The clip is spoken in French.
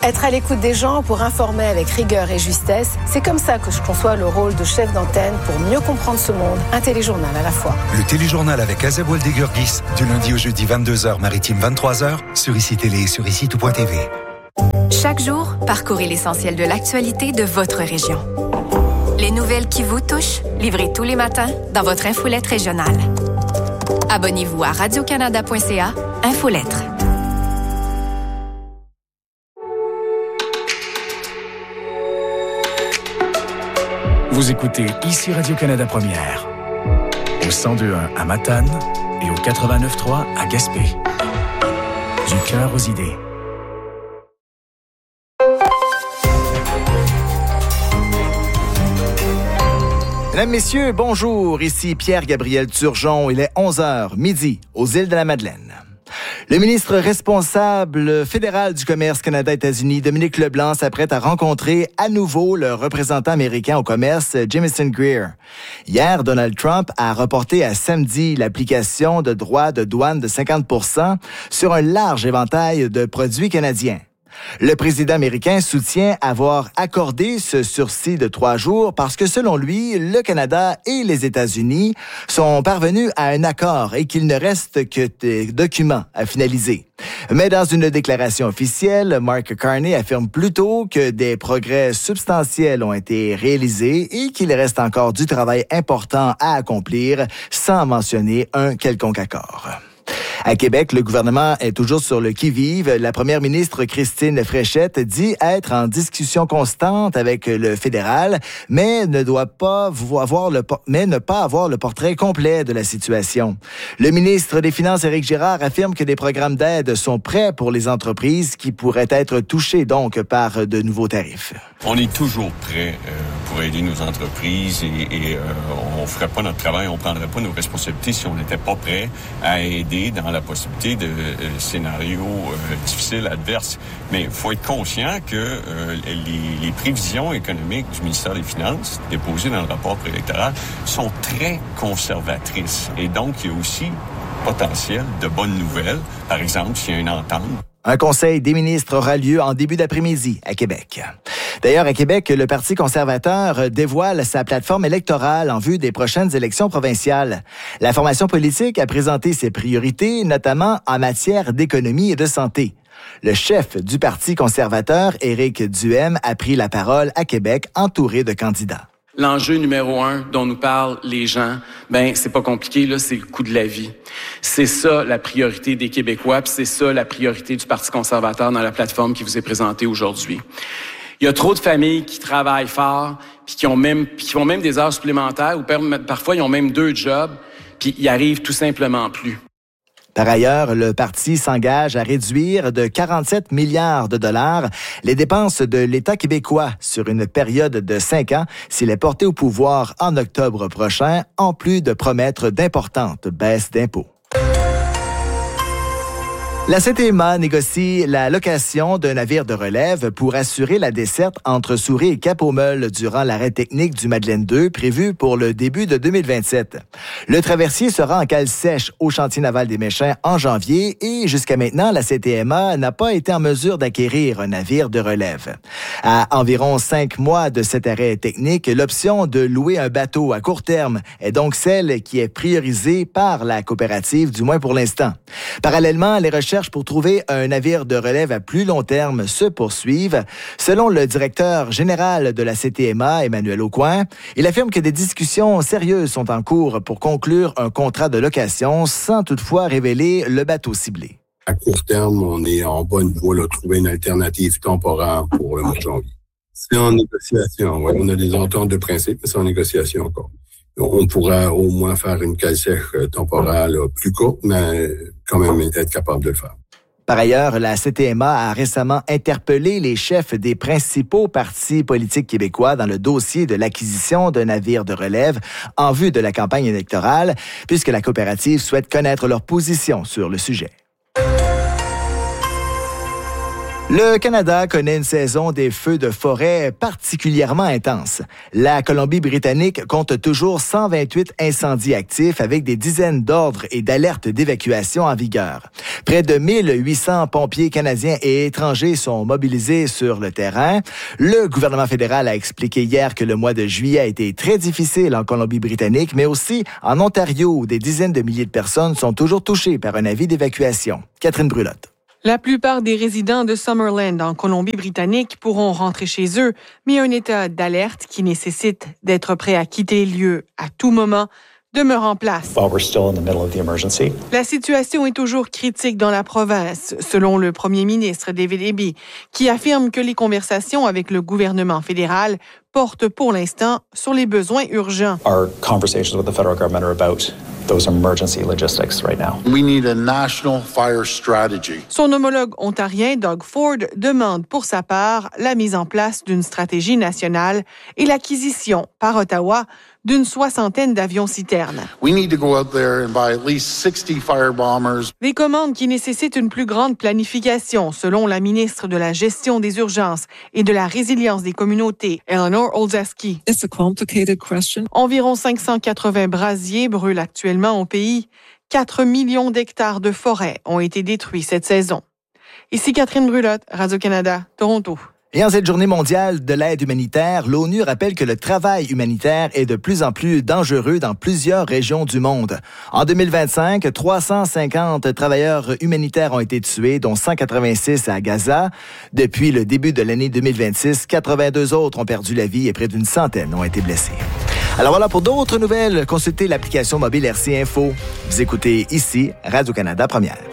Être à l'écoute des gens pour informer avec rigueur et justesse, c'est comme ça que je conçois le rôle de chef d'antenne pour mieux comprendre ce monde. Un téléjournal à la fois. Le téléjournal avec Azeb Waldeguergis, du lundi au jeudi 22h, maritime 23h, sur ICI Télé et sur ICI.tv. Chaque jour, parcourez l'essentiel de l'actualité de votre région. Les nouvelles qui vous touchent, livrées tous les matins dans votre infolette régionale. Abonnez-vous à radiocanada.ca, Infolettre. Vous écoutez ici Radio-Canada Première, au 102.1 à Matane et au 89.3 à Gaspé. Du cœur aux idées. Mesdames, Messieurs, bonjour. Ici Pierre-Gabriel Turgeon. Il est 11h, midi, aux îles de la Madeleine. Le ministre responsable fédéral du commerce Canada-États-Unis, Dominique Leblanc, s'apprête à rencontrer à nouveau le représentant américain au commerce, Jamieson Greer. Hier, Donald Trump a reporté à samedi l'application de droits de douane de 50% sur un large éventail de produits canadiens. Le président américain soutient avoir accordé ce sursis de 3 jours parce que, selon lui, le Canada et les États-Unis sont parvenus à un accord et qu'il ne reste que des documents à finaliser. Mais dans une déclaration officielle, Mark Carney affirme plutôt que des progrès substantiels ont été réalisés et qu'il reste encore du travail important à accomplir sans mentionner un quelconque accord. À Québec, le gouvernement est toujours sur le qui-vive. La première ministre Christine Fréchette dit être en discussion constante avec le fédéral, mais ne pas avoir le portrait complet de la situation. Le ministre des Finances, Éric Girard, affirme que des programmes d'aide sont prêts pour les entreprises qui pourraient être touchées donc par de nouveaux tarifs. On est toujours prêt pour aider nos entreprises et on ferait pas notre travail, on prendrait pas nos responsabilités si on n'était pas prêt à aider dans la possibilité de scénarios difficiles, adverses. Mais il faut être conscient que les prévisions économiques du ministère des Finances, déposées dans le rapport préélectoral, sont très conservatrices. Et donc, il y a aussi potentiel de bonnes nouvelles. Par exemple, s'il y a une entente. Un conseil des ministres aura lieu en début d'après-midi à Québec. D'ailleurs, à Québec, le Parti conservateur dévoile sa plateforme électorale en vue des prochaines élections provinciales. La formation politique a présenté ses priorités, notamment en matière d'économie et de santé. Le chef du Parti conservateur, Éric Duhem, a pris la parole à Québec, entouré de candidats. L'enjeu numéro 1 dont nous parlent les gens, c'est pas compliqué, là, c'est le coût de la vie. C'est ça la priorité des Québécois, puis c'est ça la priorité du Parti conservateur dans la plateforme qui vous est présentée aujourd'hui. Il y a trop de familles qui travaillent fort, puis qui font même des heures supplémentaires, ou parfois ils ont même 2 jobs, puis ils arrivent tout simplement plus. Par ailleurs, le parti s'engage à réduire de 47 milliards de dollars les dépenses de l'État québécois sur une période de 5 ans s'il est porté au pouvoir en octobre prochain, en plus de promettre d'importantes baisses d'impôts. La CTMA négocie la location d'un navire de relève pour assurer la desserte entre Souris et Cap-aux-Meules durant l'arrêt technique du Madeleine 2 prévu pour le début de 2027. Le traversier sera en cale sèche au chantier naval des Méchins en janvier et jusqu'à maintenant, la CTMA n'a pas été en mesure d'acquérir un navire de relève. À environ 5 mois de cet arrêt technique, l'option de louer un bateau à court terme est donc celle qui est priorisée par la coopérative, du moins pour l'instant. Parallèlement, les recherches pour trouver un navire de relève à plus long terme se poursuivent. Selon le directeur général de la CTMA, Emmanuel Aucoin, il affirme que des discussions sérieuses sont en cours pour conclure un contrat de location sans toutefois révéler le bateau ciblé. À court terme, on est en bonne voie de trouver une alternative temporaire pour le mois de janvier. C'est en négociation, oui. On a des ententes de principe, mais c'est en négociation encore. On pourra au moins faire une cale sèche temporale plus courte, mais quand même être capable de le faire. Par ailleurs, la CTMA a récemment interpellé les chefs des principaux partis politiques québécois dans le dossier de l'acquisition d'un navire de relève en vue de la campagne électorale, puisque la coopérative souhaite connaître leur position sur le sujet. Le Canada connaît une saison des feux de forêt particulièrement intense. La Colombie-Britannique compte toujours 128 incendies actifs avec des dizaines d'ordres et d'alertes d'évacuation en vigueur. Près de 1800 pompiers canadiens et étrangers sont mobilisés sur le terrain. Le gouvernement fédéral a expliqué hier que le mois de juillet a été très difficile en Colombie-Britannique, mais aussi en Ontario où des dizaines de milliers de personnes sont toujours touchées par un avis d'évacuation. Catherine Brulotte. La plupart des résidents de Summerland en Colombie-Britannique pourront rentrer chez eux, mais un état d'alerte qui nécessite d'être prêt à quitter le lieu à tout moment demeure en place. La situation est toujours critique dans la province, selon le premier ministre David Eby, qui affirme que les conversations avec le gouvernement fédéral portent pour l'instant sur les besoins urgents. Our conversations with the federal government are about those emergency logistics right now. We need a national fire strategy. Son homologue ontarien, Doug Ford, demande pour sa part la mise en place d'une stratégie nationale et l'acquisition par Ottawa d'une 60aine d'avions-citernes. We need to go out there and buy at least 60 fire bombers. Des commandes qui nécessitent une plus grande planification, selon la ministre de la Gestion des urgences et de la résilience des communautés, Eleanor Olszewski. It's a complicated question. Environ 580 brasiers brûlent actuellement au pays. 4 millions d'hectares de forêt ont été détruits cette saison. Ici Catherine Brulotte, Radio-Canada, Toronto. Et en cette journée mondiale de l'aide humanitaire, l'ONU rappelle que le travail humanitaire est de plus en plus dangereux dans plusieurs régions du monde. En 2025, 350 travailleurs humanitaires ont été tués, dont 186 à Gaza. Depuis le début de l'année 2026, 82 autres ont perdu la vie et près d'une centaine ont été blessés. Alors voilà, pour d'autres nouvelles, consultez l'application mobile RC Info. Vous écoutez ici Radio-Canada Première.